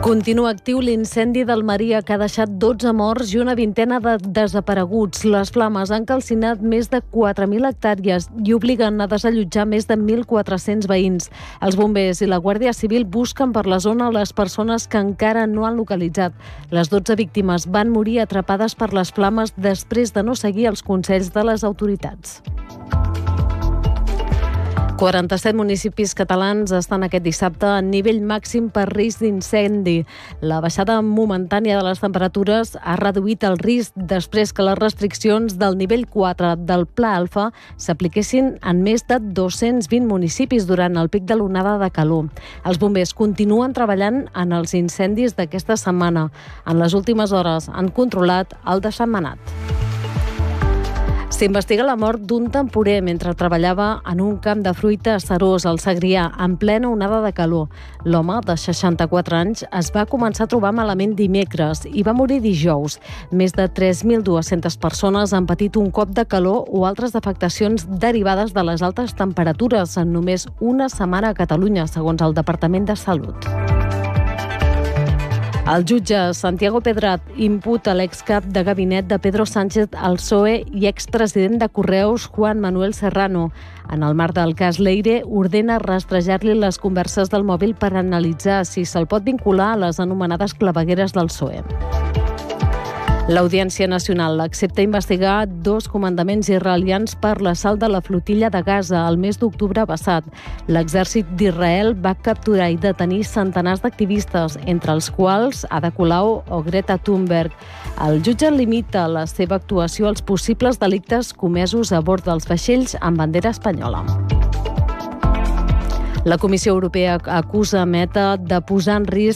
Continua actiu l'incendi d'Almeria, que ha deixat 12 morts i una vintena de desapareguts. Les flames han calcinat més de 4.000 hectàrees i obliguen a desallotjar més de 1.400 veïns. Els bombers i la Guàrdia Civil busquen per la zona les persones que encara no han localitzat. Les 12 víctimes van morir atrapades per les flames després de no seguir els consells de les autoritats. 47 municipis catalans estan aquest dissabte en nivell màxim per risc d'incendi. La baixada momentània de les temperatures ha reduït el risc després que les restriccions del nivell 4 del Pla Alfa s'apliquessin en més de 220 municipis durant el pic de l'onada de calor. Els bombers continuen treballant en els incendis d'aquesta setmana. En les últimes hores han controlat el de Sentmenat. S'investiga la mort d'un temporer mentre treballava en un camp de fruita a Serós, al Segrià, en plena onada de calor. L'home, de 64 anys, es va començar a trobar malament dimecres i va morir dijous. Més de 3.200 persones han patit un cop de calor o altres afectacions derivades de les altes temperatures en només una setmana a Catalunya, segons el Departament de Salut. El jutge Santiago Pedrat imputa l'excap de gabinet de Pedro Sánchez al PSOE i expresident de Correus Juan Manuel Serrano. En el marc del cas Leire, ordena rastrejar-li les converses del mòbil per analitzar si se'l pot vincular a les anomenades clavegueres del PSOE. L'Audiència Nacional accepta investigar 2 comandaments israelians per l'assalt de la flotilla de Gaza el mes d'octubre passat. L'exèrcit d'Israel va capturar i detenir centenars d'activistes, entre els quals Ada Colau o Greta Thunberg. El jutge limita la seva actuació als possibles delictes comesos a bord dels vaixells amb bandera espanyola. La Comissió Europea acusa Meta de posar en risc